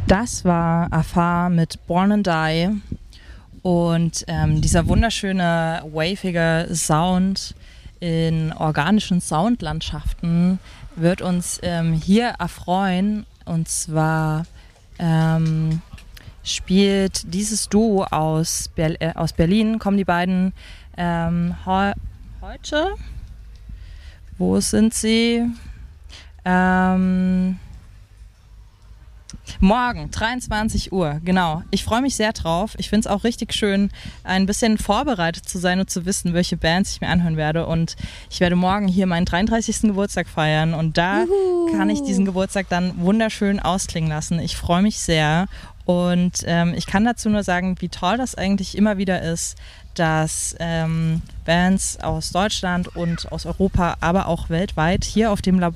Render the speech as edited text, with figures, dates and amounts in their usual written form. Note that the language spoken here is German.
Das war Afar mit Born and Die und dieser wunderschöne, wavige Sound in organischen Soundlandschaften wird uns hier erfreuen. Und zwar spielt dieses Duo aus Berlin, kommen die beiden heute. Wo sind sie? Morgen, 23 Uhr, genau. Ich freue mich sehr drauf. Ich finde es auch richtig schön, ein bisschen vorbereitet zu sein und zu wissen, welche Bands ich mir anhören werde. Und ich werde morgen hier meinen 33. Geburtstag feiern und da kann ich diesen Geburtstag dann wunderschön ausklingen lassen. Ich freue mich sehr und ich kann dazu nur sagen, wie toll das eigentlich immer wieder ist, dass Bands aus Deutschland und aus Europa, aber auch weltweit hier auf dem